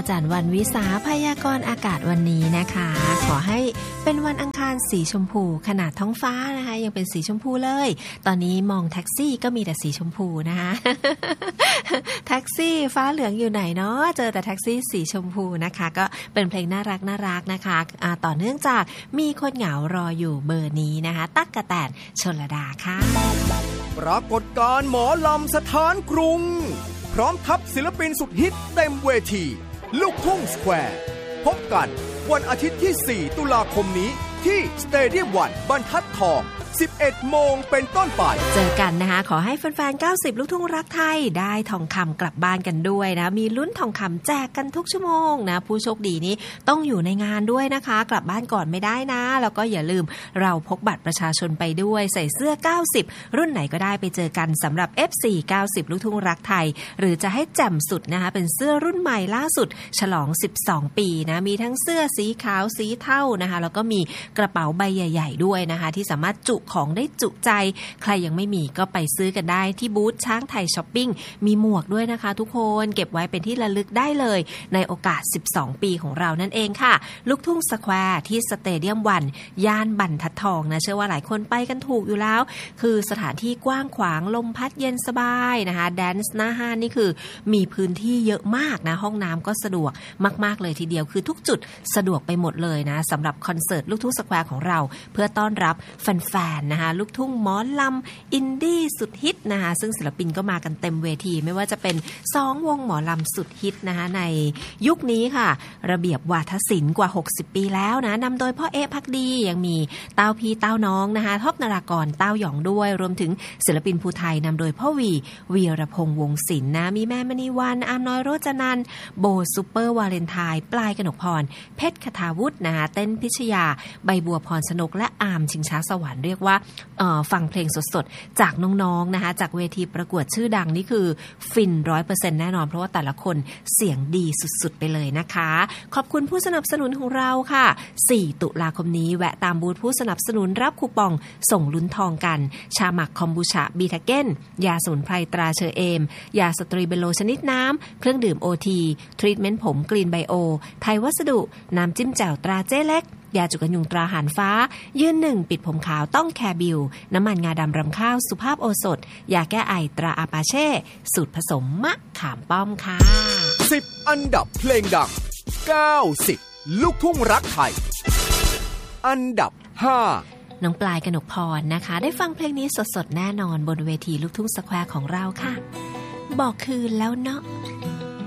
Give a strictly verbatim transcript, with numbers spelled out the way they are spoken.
จันทร์วันวิสาพยากรณ์อากาศวันนี้นะคะขอให้เป็นวันอังคารสีชมพูขนาดท้องฟ้านะคะยังเป็นสีชมพูเลยตอนนี้มองแท็กซี่ก็มีแต่สีชมพูนะคะ แท็กซี่ฟ้าเหลืองอยู่ไหนเนาะเจอแต่แท็กซี่สีชมพูนะคะก็เป็นเพลงน่ารักน่ารักนะคะอ่าต่อเนื่องจากมีคนเหงารออยู่เบอร์นี้นะคะตั๊กกะแตนชลดาค่ะปรากฏการณ์หมอลำสถานกรุงพร้อมทัพศิลปินสุดฮิตเต็มเวทีลูกทุ่งสแควร์พบกันวันอาทิตย์ที่สี่ตุลาคมนี้ที่สเตเดียมวันบรรทัดทองสิบเอ็ดโมงเป็นต้นไปเจอกันนะคะขอให้แฟนๆเก้าสิบลูกทุ่งรักไทยได้ทองคำกลับบ้านกันด้วยนะมีลุ้นทองคำแจกกันทุกชั่วโมงนะผู้โชคดีนี้ต้องอยู่ในงานด้วยนะคะกลับบ้านก่อนไม่ได้นะแล้วก็อย่าลืมเราพกบัตรประชาชนไปด้วยใส่เสื้อเก้าสิบรุ่นไหนก็ได้ไปเจอกันสำหรับ เอฟ ซี เก้าสิบลูกทุ่งรักไทยหรือจะให้แจ่มสุดนะคะเป็นเสื้อรุ่นใหม่ล่าสุดฉลองสิบสองปีนะมีทั้งเสื้อสีขาวสีเทานะคะแล้วก็มีกระเป๋าใบใหญ่ๆด้วยนะคะที่สามารถจุของได้จุใจใครยังไม่มีก็ไปซื้อกันได้ที่บูธช้างไทยช้อปปิ้งมีหมวกด้วยนะคะทุกคนเก็บไว้เป็นที่ระลึกได้เลยในโอกาสสิบสองปีของเรานั่นเองค่ะลูกทุ่งสแควร์ที่สเตเดียมวันย่านบรรทัดทองนะเชื่อว่าหลายคนไปกันถูกอยู่แล้วคือสถานที่กว้างขวางลมพัดเย็นสบายนะคะแดนซ์หน้าห้านนี่คือมีพื้นที่เยอะมากนะห้องน้ำก็สะดวกมากๆเลยทีเดียวคือทุกจุดสะดวกไปหมดเลยนะสำหรับคอนเสิร์ตลูกทุ่งสแควร์ของเราเพื่อต้อนรับแฟนๆนะคะลูกทุ่งหมอลำอินดี้สุดฮิตนะคะซึ่งศิลปินก็มากันเต็มเวทีไม่ว่าจะเป็นสองวงหมอลำสุดฮิตนะคะในยุคนี้ค่ะระเบียบวาทศิลป์กว่าหกสิบปีแล้วนะนำโดยพ่อเอ๊ะภักดียังมีเต้าพี่เต้าน้องนะคะท็อปนรากรเต้าหยองด้วยรวมถึงศิลปินภูไทยนำโดยพ่อวีวีรพงษ์วงศิลป์นะมีแม่มณีวันอามน้อยโรจนันท์โบซุปเปอร์วาเลนไทน์ปลายกนกพรเพชรคทาวุฒินะคะเต้นพิชยาใบบัวพรสนกและอามชิงช้าสวรรค์เรียกว่าเอ่อฟังเพลงสดๆจากน้องๆนะคะจากเวทีประกวดชื่อดังนี่คือฟิน ร้อยเปอร์เซ็นต์ แน่นอนเพราะว่าแต่ละคนเสียงดีสุดๆไปเลยนะคะขอบคุณผู้สนับสนุนของเราค่ะสี่ตุลาคมนี้แวะตามบูธผู้สนับสนุนรับคูปองส่งลุ้นทองกันชาหมักคอมบูชาบีทาเก้นยาสมุนไพรตราเชอเอมยาสตรีเบโลชนิดน้ำเครื่องดื่มโอทีทรีทเมนต์ผมกรีนไบโอไทยวัสดุน้ำจิ้มแจ่วตราเจ๊เล็กยาจุกกันยุงตราหารฟ้ายืนหนึ่งปิดผมขาวต้องแคร์บิวน้ำมันงาดำรำข้าวสุภาพโอสถยาแก้ไอตราอาปาเช่สูตรผสมมะขามป้อมค่ะสิบอันดับเพลงดังเก้าสิบลูกทุ่งรักไทยอันดับห้าน้องปลายกนกพรนะคะได้ฟังเพลงนี้สดๆแน่นอนบนเวทีลูกทุ่งสแควร์ของเราค่ะบอกคืนแล้วเนาะ